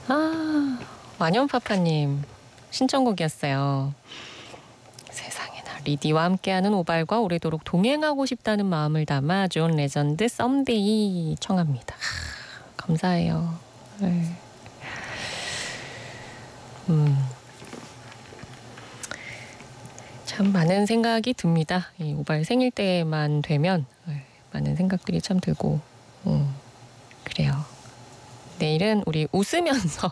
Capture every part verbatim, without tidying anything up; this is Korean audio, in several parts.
아, 완연파파님 신청곡이었어요. 세상에나 리디와 함께하는 오발과 오래도록 동행하고 싶다는 마음을 담아 존 레전드 썸데이 청합니다. 하, 감사해요. 네. 음. 참 많은 생각이 듭니다. 이 오발 생일 때만 되면 많은 생각들이 참 들고 음, 그래요. 내일은 우리 웃으면서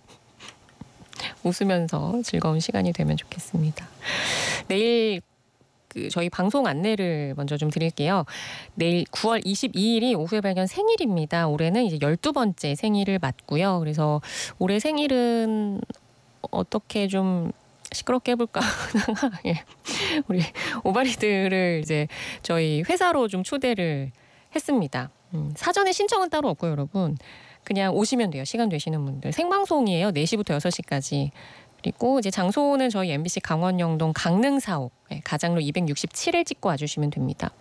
웃으면서 즐거운 시간이 되면 좋겠습니다. 내일 그 저희 방송 안내를 먼저 좀 드릴게요. 내일 구월 이십이일이 오후에 발견 생일입니다. 올해는 이제 열두 번째 생일을 맞고요. 그래서 올해 생일은 어떻게 좀 시끄럽게 해볼까. 예. 우리 오바리들을 이제 저희 회사로 좀 초대를 했습니다. 음, 사전에 신청은 따로 없고요, 여러분. 그냥 오시면 돼요. 시간 되시는 분들. 생방송이에요. 네 시부터 여섯 시까지. 그리고 이제 장소는 저희 엠비씨 강원 영동 강릉 사옥 예, 가장로 이백육십칠을 찍고 와주시면 됩니다.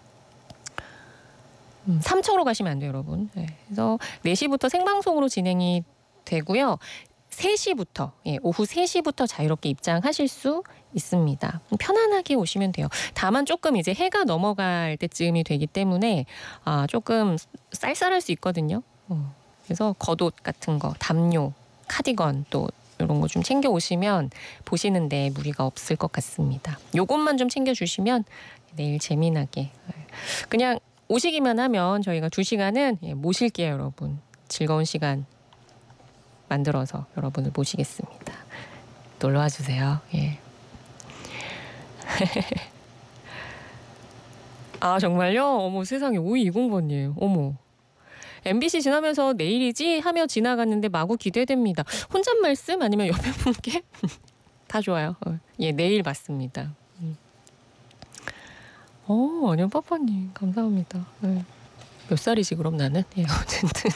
음, 삼척으로 가시면 안 돼요, 여러분. 예, 그래서 네 시부터 생방송으로 진행이 되고요. 세 시부터 예, 오후 세 시부터 자유롭게 입장하실 수 있습니다. 편안하게 오시면 돼요. 다만 조금 이제 해가 넘어갈 때쯤이 되기 때문에 아, 조금 쌀쌀할 수 있거든요. 어, 그래서 겉옷 같은 거, 담요, 카디건 또 이런 거 좀 챙겨 오시면 보시는데 무리가 없을 것 같습니다. 요것만 좀 챙겨주시면 내일 재미나게 그냥 오시기만 하면 저희가 두 시간은 예, 모실게요, 여러분. 즐거운 시간 만들어서 여러분을 모시겠습니다. 놀러와 주세요. 예. 아 정말요? 어머 세상에 오이이공 번님. 어머. 엠비씨 지나면서 내일이지 하며 지나갔는데 마구 기대됩니다. 혼잣 말씀 아니면 옆에 분께? 다 좋아요. 어, 예, 내일 맞습니다. 음. 어, 아니요, 빠빠님 감사합니다. 네. 몇 살이지 그럼 나는? 예, 어쨌든.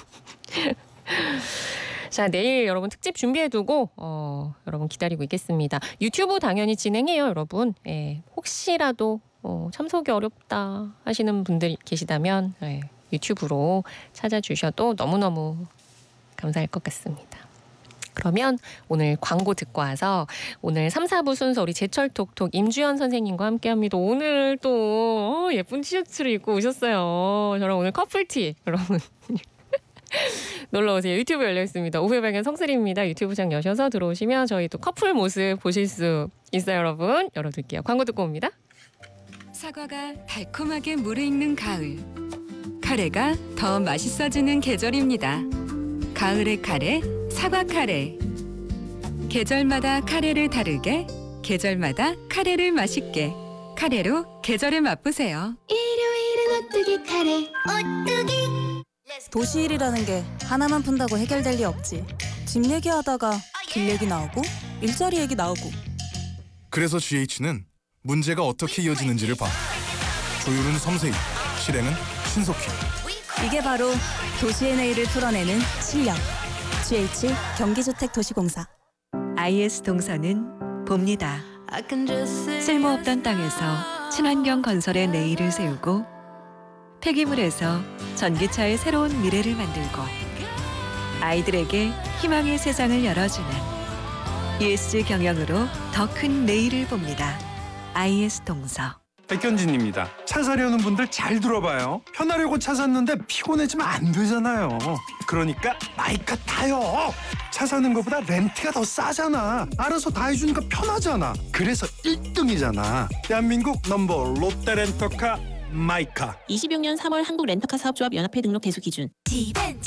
자, 내일 여러분 특집 준비해두고 어, 여러분 기다리고 있겠습니다. 유튜브 당연히 진행해요, 여러분. 예, 혹시라도 어, 참석이 어렵다 하시는 분들이 계시다면 예, 유튜브로 찾아주셔도 너무너무 감사할 것 같습니다. 그러면 오늘 광고 듣고 와서 오늘 삼, 사부 순서 우리 제철톡톡 임주연 선생님과 함께합니다. 오늘 또 어, 예쁜 티셔츠를 입고 오셨어요. 저랑 오늘 커플티 여러분. 놀러오세요. 유튜브 열려있습니다. 오후에 발견 성슬입니다. 유튜브장 여셔서 들어오시면 저희 또 커플 모습 보실 수 있어요. 여러분. 열어둘게요. 광고 듣고 옵니다. 사과가 달콤하게 무르익는 가을. 카레가 더 맛있어지는 계절입니다. 가을의 카레, 사과 카레. 계절마다 카레를 다르게, 계절마다 카레를 맛있게. 카레로 계절을 맛보세요. 일요일은 오뚜기 카레, 오뚜기. 도시일이라는 게 하나만 푼다고 해결될 리 없지. 집 얘기하다가 길 얘기 나오고 일자리 얘기 나오고. 그래서 지에이치는 문제가 어떻게 이어지는지를 봐. 조율은 섬세히, 실행은 신속히. 이게 바로 도시의 내일을 풀어내는 실력. 지에이치 경기주택도시공사. 아이에스 동서는 봅니다. 쓸모없던 땅에서 친환경 건설의 내일을 세우고 폐기물에서 전기차의 새로운 미래를 만들고 아이들에게 희망의 세상을 열어주는 이에스지 경영으로 더 큰 내일을 봅니다. 아이에스 동서. 백현진입니다. 차 사려는 분들 잘 들어봐요. 편하려고 차 샀는데 피곤해지면 안 되잖아요. 그러니까 마이카 타요. 차 사는 것보다 렌트가 더 싸잖아. 알아서 다 해주니까 편하잖아. 그래서 일 등이잖아. 대한민국 넘버 롯데렌터카 마이카. 이십육 년 삼월 한국 렌터카 사업조합 연합회 등록 대수 기준.